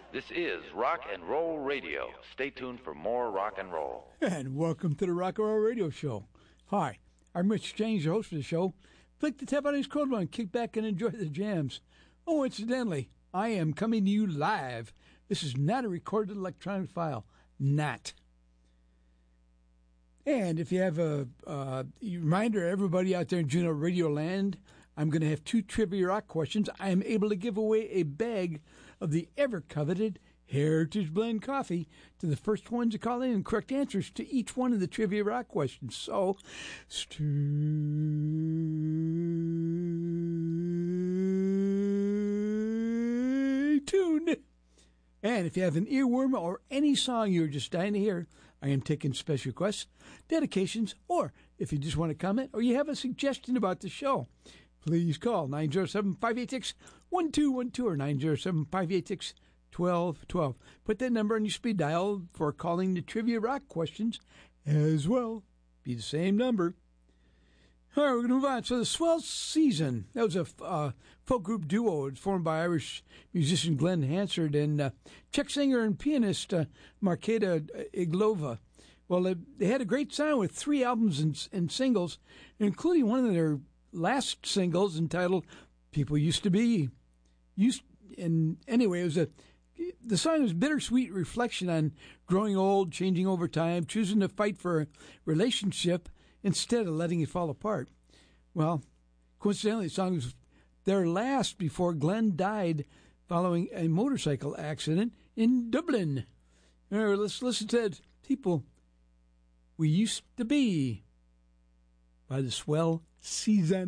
This is Rock and Roll Radio. Stay tuned for more rock and roll. And welcome to the Rock and Roll Radio Show. Hi, I'm Rich James, your host for the show. Flick the tap on his cold one, kick back and enjoy the jams. Oh, incidentally, I am coming to you live. This is not a recorded electronic file. Not. And if you have a reminder, everybody out there in Juno Radio Land, I'm going to have 2 trivia rock questions. I am able to give away a bag of the ever-coveted Heritage Blend coffee to the first ones to call in and correct answers to each one of the trivia rock questions. So, stay tuned. And if you have an earworm or any song you're just dying to hear, I am taking special requests, dedications, or if you just want to comment or you have a suggestion about the show, please call 907-586-1212 or 907-586-1212. Put that number on your speed dial for calling the trivia rock questions as well. Be the same number. All right, we're going to move on. So the Swell Season, that was a folk group duo. It's formed by Irish musician Glenn Hansard and Czech singer and pianist Markéta Iglova. Well, they had a great sound with 3 albums and singles, including one of their last singles entitled People Used to Be. Anyway, the song was a bittersweet reflection on growing old, changing over time, choosing to fight for a relationship instead of letting it fall apart. Well, coincidentally, the song was their last before Glenn died following a motorcycle accident in Dublin. All right, let's listen to People We Used to Be by the Swell Season.